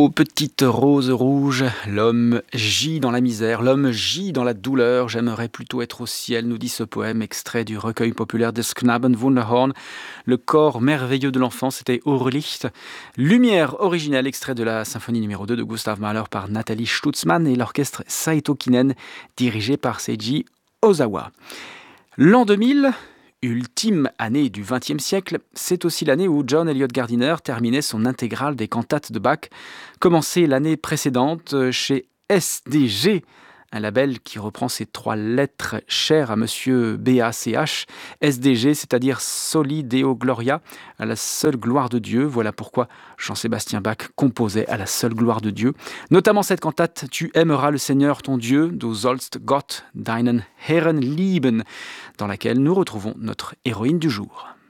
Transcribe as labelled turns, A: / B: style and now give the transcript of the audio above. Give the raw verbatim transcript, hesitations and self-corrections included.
A: Ô petite rose rouge, l'homme gît dans la misère, l'homme gît dans la douleur, j'aimerais plutôt être au ciel, nous dit ce poème extrait du recueil populaire des Knaben Wunderhorn. Le corps merveilleux de l'enfant, c'était Urlicht. Lumière originelle, extrait de la symphonie numéro deux de Gustav Mahler par Nathalie Stutzmann et l'orchestre Saito Kinen, dirigé par Seiji Ozawa. L'an deux mille, ultime année du vingtième siècle, c'est aussi l'année où John Eliot Gardiner terminait son intégrale des cantates de Bach, commencé l'année précédente chez S D G, un label qui reprend ces trois lettres chères à monsieur B A C H, S D G, c'est-à-dire Soli Deo Gloria, à la seule gloire de Dieu. Voilà pourquoi Jean-Sébastien Bach composait à la seule gloire de Dieu. Notamment cette cantate « Tu aimeras le Seigneur ton Dieu » Du sollst Gott deinen Herrn lieben, dans laquelle nous retrouvons notre héroïne du jour.